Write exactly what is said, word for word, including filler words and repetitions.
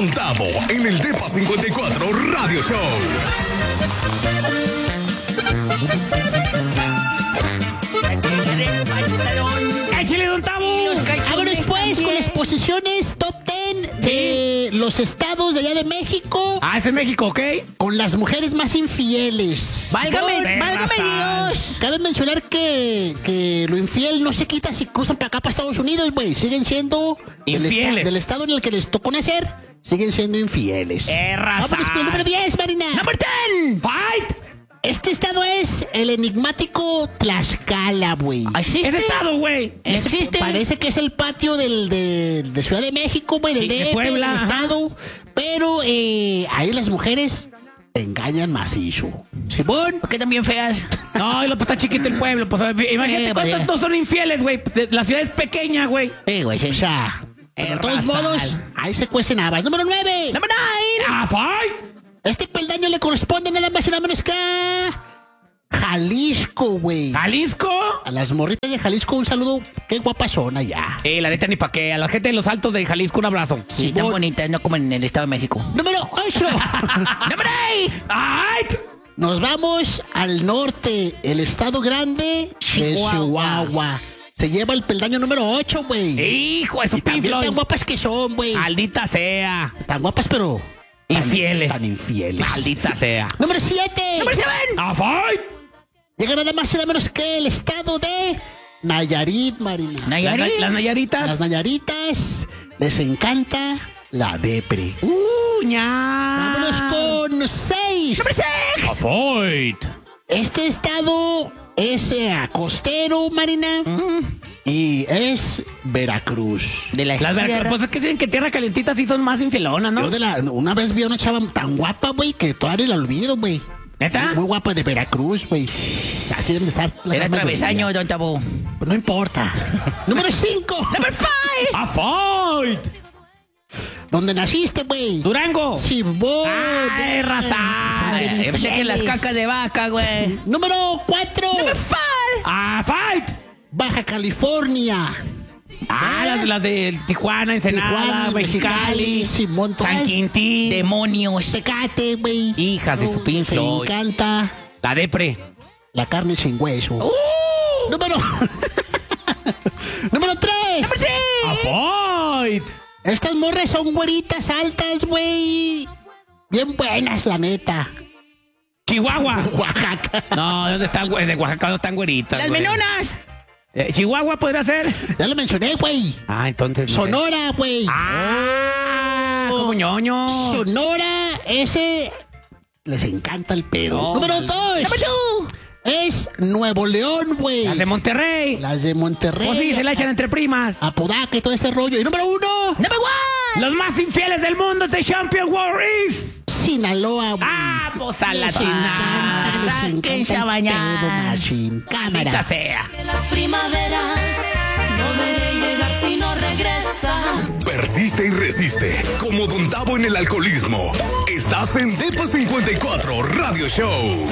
Don Tavo en el Depa cincuenta y cuatro Radio Show. ¡Échale, Don Tavo! Vámonos pues con las posiciones top diez de los estados de allá de México. Ah, es en México, ¿ok? Con las mujeres más infieles. Válgame, Bueno, válgame razón. Dios. Cabe mencionar que, que lo infiel no se quita si cruzan para acá, para Estados Unidos, güey. Siguen siendo del, Infieles. esta- del estado en el que les tocó nacer, siguen siendo infieles. Eh, raza. Vámonos con el número diez, Marina. Number ten. ¡Fight! Este estado es el enigmático Tlaxcala, güey. ¿Existe? Es estado, güey. Ese ¿Existe? Parece que es el patio del, de, de Ciudad de México, güey, del Sí, de D F, Puebla, del ajá. estado. Pero eh, ahí las mujeres engañan macizo. Simón. ¿Por qué tan bien feas? No, y lo, pues, está chiquito el pueblo. Pues, imagínate Eh, cuántos vaya. no son infieles, güey. La ciudad es pequeña, güey. Sí, güey, sí. O sea, pero de todos razal. modos, ahí se cuecen habas. Número nueve. Number nine. ¡Ah, fight! Este peldaño le corresponde nada más y nada menos que a Jalisco, güey. ¿Jalisco? A las morritas de Jalisco, un saludo. Qué guapas son allá. Eh, la neta ni pa' qué. A la gente de los altos de Jalisco, un abrazo. Sí, tan Simón. bonitas, no como en el Estado de México. Número ocho. Number eight. ¡Ay! Nos vamos al norte, el estado grande de Chihuahua. Chihuahua. Se lleva el peldaño número ocho, güey. Hijo, esos Y también pinflos. tan guapas que son, güey. Maldita sea. Tan guapas, pero tan- Infieles. Tan infieles. Maldita sea. Número siete. Number seven. ¡Ah, fight! Llega nada más y nada menos que el estado de Nayarit, Marina. Las, Nayarit. las Nayaritas. Las Nayaritas les encanta la depre. ¡Uh, ña! Vámonos con seis. Number six. ¡Ah, fight! Este estado es eh, costero, Marina. Y es Veracruz. De la Las sierra. Veracruz, pues es que dicen que tierra calientita sí son más infielonas, ¿no? Yo de la, una vez vi a una chava tan guapa, güey, que todavía la olvido, güey. ¿Neta? Muy guapa de Veracruz, güey. Así deben de estar. la Era gran travesaño, mayoría. Don Tabo. Pues no importa. Número cinco. Number five. ¡Ah, fight! ¿Dónde naciste, güey? ¡Durango! Simón. ¡Ay, raza! Ay, yo pensé que las infieles. cacas de vaca, güey. Número cuatro. Number five. ¡Ah, fight! Baja California. Ah, las, las de Tijuana, Ensenada, Tijuana, Mexicali, Mexicali, Simón, todas. San Quintín. Demonios. Tecate, güey. Hijas de su Me Pink Floyd. encanta La depre. la carne sin hueso. ¡Uh! Número. Número tres. ¡Ah, fight! Estas morras son güeritas altas, güey. Bien buenas, la neta. Chihuahua. Oaxaca. No, ¿dónde están, güey? De Oaxaca no están güeritas. Las güey. menonas. Eh, Chihuahua podría ser. Ya lo mencioné, güey. Ah, entonces. no sé. Sonora, güey. Ah, como ñoño. Sonora, ese les encanta el pedo. No, Número mal. dos. Number two. Es Nuevo León, güey. Las de Monterrey. Las de Monterrey. Pues sí, se la echan entre primas. Apodaca y todo ese rollo. Y número uno, Number one. Los más infieles del mundo de Champion Warriors. Sinaloa, güey. Ah, pues a la Les chingada. encanta, les encanta Sáquense a el bañar. pedo, machín. Maldita Cámara. sea. Que las primaveras no veré llegar si no regresa. Persiste y resiste. Como Don Tavo en el alcoholismo. Estás en Depa cincuenta y cuatro Radio Show.